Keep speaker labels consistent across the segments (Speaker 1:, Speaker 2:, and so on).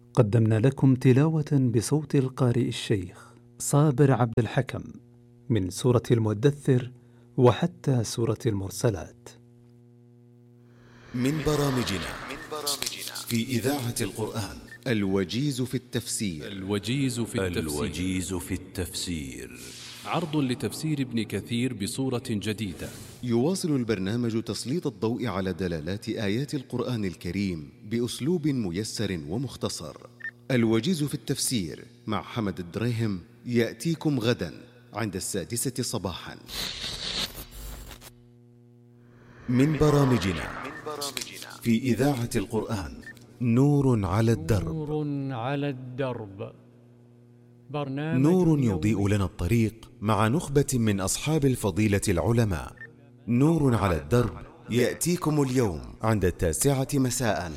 Speaker 1: قدمنا لكم تلاوة بصوت القارئ الشيخ صابر عبد الحكم من سورة المدثر وحتى سورة المرسلات.
Speaker 2: من برامجنا في إذاعة القرآن الوجيز في التفسير.
Speaker 3: الوجيز في التفسير عرض لتفسير ابن كثير بصورة جديدة.
Speaker 2: يواصل البرنامج تسليط الضوء على دلالات آيات القرآن الكريم بأسلوب ميسر ومختصر. الوجيز في التفسير مع حمد الدريهم يأتيكم غدا عند 6:00 صباحا. من برامجنا في إذاعة القرآن نور على الدرب. نور يضيء لنا الطريق مع نخبة من أصحاب الفضيلة العلماء. نور على الدرب يأتيكم اليوم عند 9:00 مساء.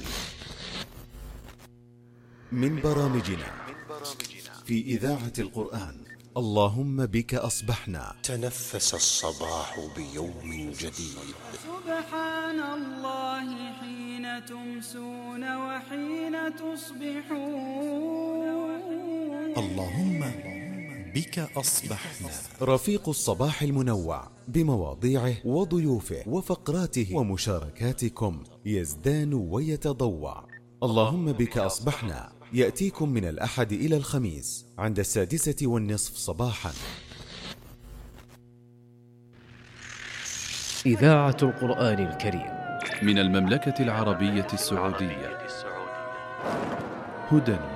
Speaker 2: من برامجنا في إذاعة القرآن اللهم بك أصبحنا.
Speaker 4: تنفس الصباح بيوم جديد.
Speaker 5: سبحان الله حين تمسون وحين تصبحون.
Speaker 4: اللهم بك أصبحنا.
Speaker 2: رفيق الصباح المنوع بمواضيعه وضيوفه وفقراته ومشاركاتكم يزدان ويتضوع. اللهم بك أصبحنا يأتيكم من الأحد إلى الخميس عند 6:30 صباحا.
Speaker 6: إذاعة القرآن الكريم
Speaker 3: من المملكة العربية السعودية. هدى